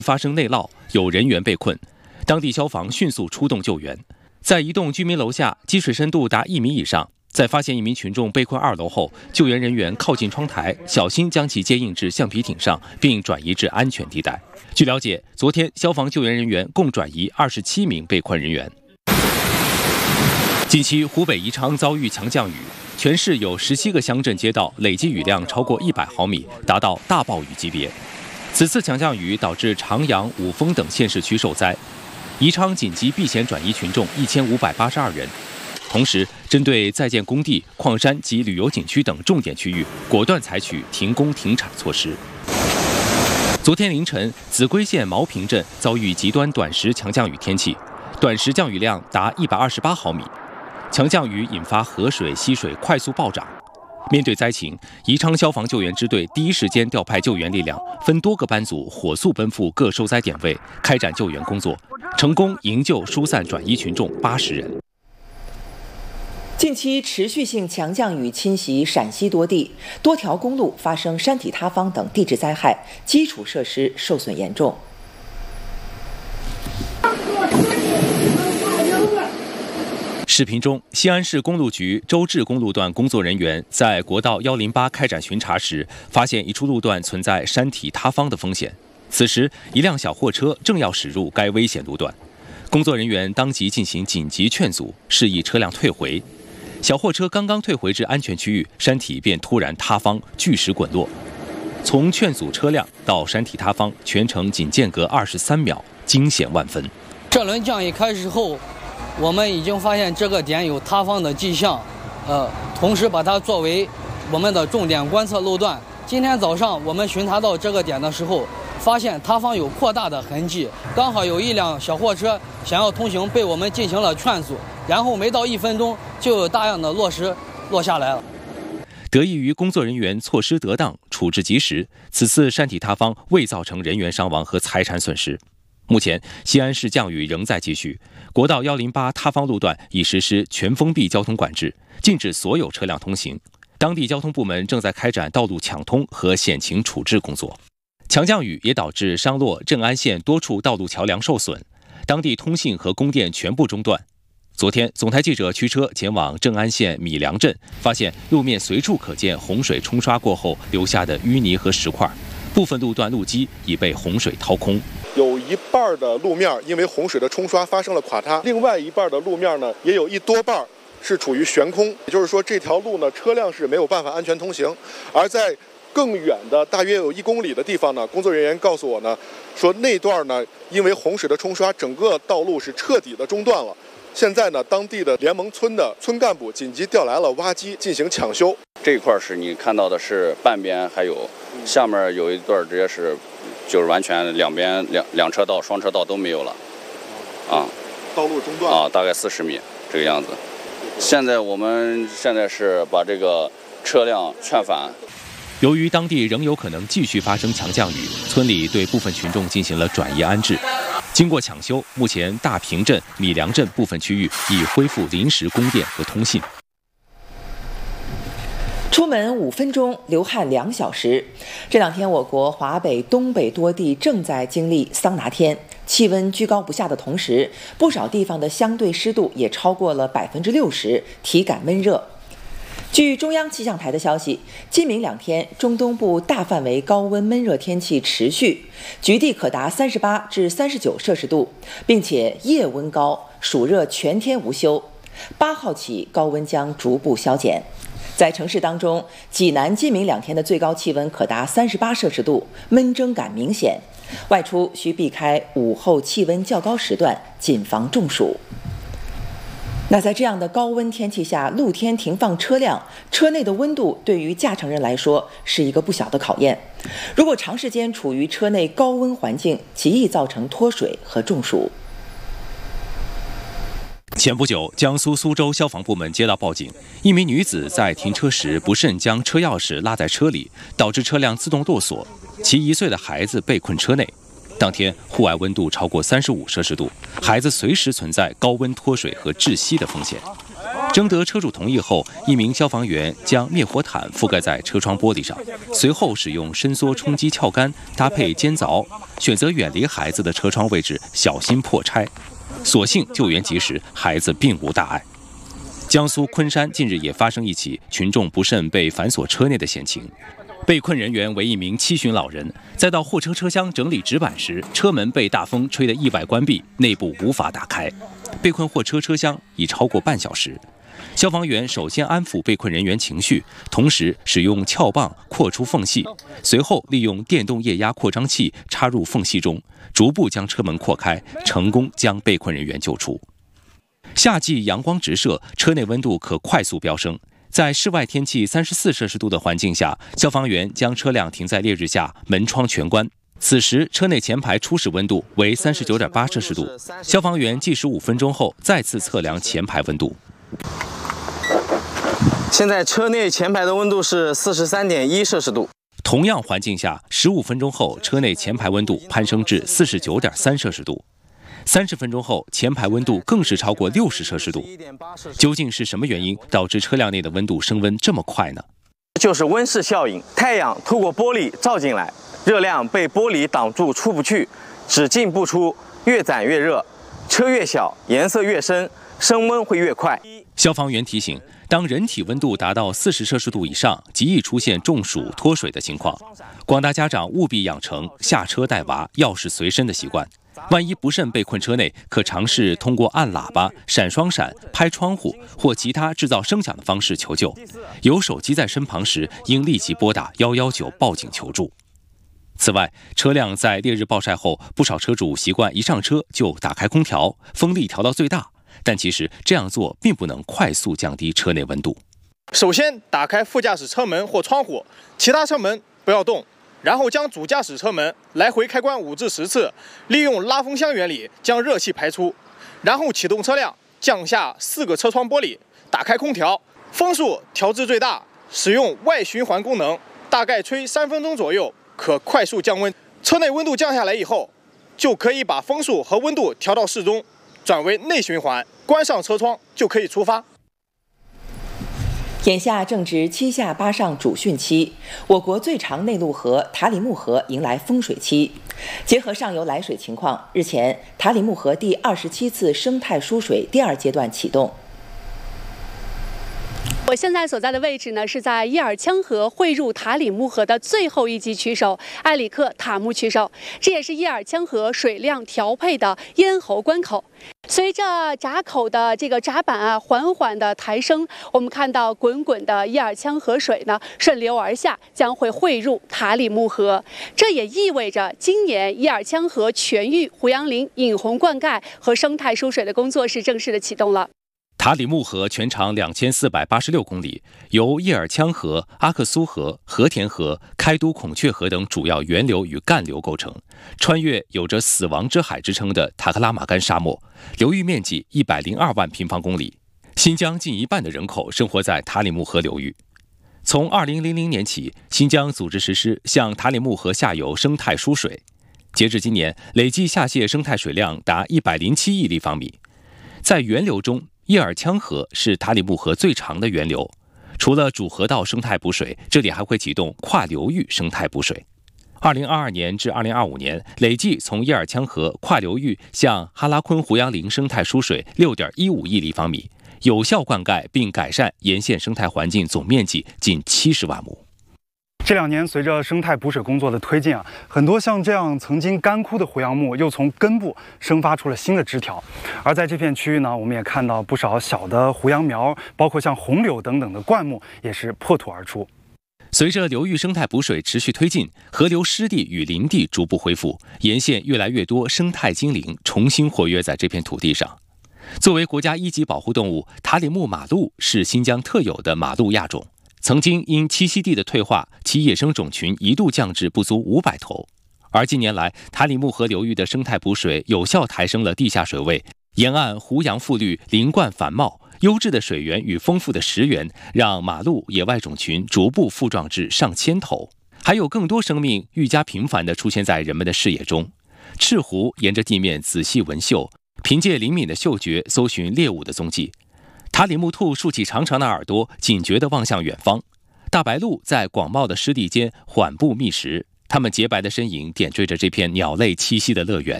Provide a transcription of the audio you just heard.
发生内涝，有人员被困，当地消防迅速出动救援。在一栋居民楼下，积水深度达1米以上。在发现一名群众被困2楼后，救援人员靠近窗台，小心将其接应至橡皮艇上，并转移至安全地带。据了解，昨天消防救援人员共转移27名被困人员。近期，湖北宜昌遭遇强降雨，全市有17个乡镇街道累计雨量超过100毫米，达到大暴雨级别。此次强降雨导致长阳、五峰等县市区受灾，宜昌紧急避险转移群众1582人。同时，针对在建工地、矿山及旅游景区等重点区域，果断采取停工停产措施。昨天凌晨，秭归县毛坪镇遭遇极端短时强降雨天气，短时降雨量达128毫米。强降雨引发河水、溪水快速暴涨。面对灾情，宜昌消防救援支队第一时间调派救援力量，分多个班组火速奔赴各受灾点位，开展救援工作，成功营救疏散转移群众80人。 近期持续性强降雨侵袭陕西多地，多条公路发生山体塌方等地质灾害，基础设施受损严重。 视频中，西安市公路局周至公路段工作人员在国道108开展巡查时，发现一处路段存在山体塌方的风险。此时，一辆小货车正要驶入该危险路段，工作人员当即进行紧急劝阻，示意车辆退回。小货车刚刚退回至安全区域，山体便突然塌方，巨石滚落。从劝阻车辆到山体塌方，全程仅间隔23秒，惊险万分。 这轮降雨开始后，我们已经发现这个点有塌方的迹象，同时把它作为我们的重点观测路段。今天早上我们巡查到这个点的时候，发现塌方有扩大的痕迹，刚好有一辆小货车想要通行，被我们进行了劝阻，然后没到1分钟就有大量的落石落下来了。 得益于工作人员措施得当、处置及时，此次山体塌方未造成人员伤亡和财产损失。目前，西安市降雨仍在继续，国道108塌方路段已实施全封闭交通管制，禁止所有车辆通行。当地交通部门正在开展道路抢通和险情处置工作。强降雨也导致商洛、镇安县多处道路桥梁受损，当地通信和供电全部中断。昨天，总台记者驱车前往镇安县米良镇，发现路面随处可见洪水冲刷过后留下的淤泥和石块，部分路段路基已被洪水掏空。 有一半的路面因为洪水的冲刷发生了垮塌，另外一半的路面呢，也有一多半是处于悬空，也就是说这条路呢，车辆是没有办法安全通行。而在更远的大约有1公里的地方呢，工作人员告诉我呢，说那段呢，因为洪水的冲刷，整个道路是彻底的中断了。现在呢，当地的联盟村的村干部紧急调来了挖机进行抢修。 这一块是你看到的是半边，还有下面有一段直接是，就是完全两边两车道、双车道都没有了， 道路中断大概40米这个样子。我们现在是把这个车辆劝返。 由于当地仍有可能继续发生强降雨，村里对部分群众进行了转移安置。经过抢修，目前大坪镇、米良镇部分区域已恢复临时供电和通信。 出门5分钟，流汗2小时。这2天，我国华北、东北多地正在经历桑拿天，气温居高不下的同时，不少地方的相对湿度也超过了60%，体感闷热。据中央气象台的消息，今明2天，中东部大范围高温闷热天气持续，局地可达38至39摄氏度，并且夜温高，暑热全天无休。8号起，高温将逐步消减。在城市当中，济南今明2天的最高气温可达38摄氏度，闷蒸感明显。外出需避开午后气温较高时段，谨防中暑。那在这样的高温天气下，露天停放车辆，车内的温度对于驾乘人来说是一个不小的考验。如果长时间处于车内高温环境，极易造成脱水和中暑。 前不久，江苏苏州消防部门接到报警，一名女子在停车时不慎将车钥匙落在车里，导致车辆自动落锁，其1岁的孩子被困车内。当天户外温度超过35摄氏度，孩子随时存在高温脱水和窒息的风险。 征得车主同意后，一名消防员将灭火毯覆盖在车窗玻璃上，随后使用伸缩冲击撬杆搭配尖凿，选择远离孩子的车窗位置，小心破拆。所幸救援及时，孩子并无大碍。江苏昆山近日也发生一起群众不慎被反锁车内的险情。被困人员为一名70旬老人，在到货车车厢整理纸板时，车门被大风吹得意外关闭，内部无法打开。被困货车车厢已超过半小时。消防员首先安抚被困人员情绪，同时使用撬棒扩出缝隙，随后利用电动液压扩张器插入缝隙中，逐步将车门扩开，成功将被困人员救出。夏季阳光直射，车内温度可快速飙升。在室外天气34摄氏度的环境下，消防员将车辆停在烈日下，门窗全关。此时车内前排初始温度为39.8摄氏度，消防员计时5分钟后再次测量前排温度。 现在车内前排的温度是43.1摄氏度。 同样环境下，15分钟后车内前排温度攀升至49.3摄氏度。30分钟后，前排温度更是超过60摄氏度。究竟是什么原因导致车辆内的温度升温这么快呢？ 就是温室效应，太阳透过玻璃照进来，热量被玻璃挡住出不去，只进不出，越攒越热，车越小，颜色越深，升温会越快。 消防员提醒，当人体温度达到40摄氏度以上，极易出现中暑、脱水的情况。广大家长务必养成下车带娃、钥匙随身的习惯。万一不慎被困车内，可尝试通过按喇叭、闪双闪、拍窗户或其他制造声响的方式求救。有手机在身旁时，应立即拨打119报警求助。此外，车辆在烈日暴晒后，不少车主习惯一上车就打开空调，风力调到最大，但其实这样做并不能快速降低车内温度。 首先打开副驾驶车门或窗户，其他车门不要动。然后将主驾驶车门来回开关5至10次，利用拉风箱原理将热气排出，然后启动车辆，降下4个车窗玻璃，打开空调，风速调至最大，使用外循环功能，大概吹3分钟左右，可快速降温。车内温度降下来以后，就可以把风速和温度调到适中，转为内循环，关上车窗就可以出发。 眼下正值7下8上主汛期，我国最长内陆河塔里木河迎来丰水期。结合上游来水情况，日前塔里木河第27次生态疏水第2阶段启动。 我现在所在的位置呢，是在伊尔羌河汇入塔里木河的最后一级渠首埃里克塔木渠首，这也是伊尔羌河水量调配的咽喉关口。随着闸口的这个闸板缓缓的抬升，我们看到滚滚的伊尔羌河水呢顺流而下，将会汇入塔里木河。这也意味着今年伊尔羌河全域胡杨林引洪灌溉和生态疏水的工作是正式的启动了。 塔里木河全长2486公里，由叶尔羌河、阿克苏河、和田河、开都孔雀河等主要源流与干流构成，穿越有着死亡之海之称的塔克拉玛干沙漠，流域面积102万平方公里。新疆近1半的人口生活在塔里木河流域。从2000年起，新疆组织实施向塔里木河下游生态疏水，截至今年，累计下泄生态水量达107亿立方米。在源流中，叶尔羌河是塔里木河最长的源流，除了主河道生态补水，这里还会启动跨流域生态补水。2022年至2025年，累计从叶尔羌河跨流域向哈拉昆胡杨林生态输水6.15亿立方米，有效灌溉并改善沿线生态环境总面积近70万亩。 这2年，随着生态补水工作的推进很多像这样曾经干枯的胡杨木又从根部生发出了新的枝条。而在这片区域呢，我们也看到不少小的胡杨苗，包括像红柳等等的灌木也是破土而出。 随着流域生态补水持续推进，河流湿地与林地逐步恢复，沿线越来越多生态精灵重新活跃在这片土地上。作为国家1级保护动物，塔里木马鹿是新疆特有的马鹿亚种。曾经因栖息地的退化，其野生种群一度降至不足500头。而近年来，塔里木河流域的生态补水有效抬升了地下水位，沿岸胡杨复绿，林冠繁茂，优质的水源与丰富的食源，让马鹿野外种群逐步复壮至上千头。还有更多生命愈加频繁地出现在人们的视野中。赤狐沿着地面仔细闻嗅，凭借灵敏的嗅觉搜寻猎物的踪迹。 塔里木兔竖起长长的耳朵，警觉地望向远方。大白鹭在广袤的湿地间缓步觅食，它们洁白的身影点缀着这片鸟类栖息的乐园。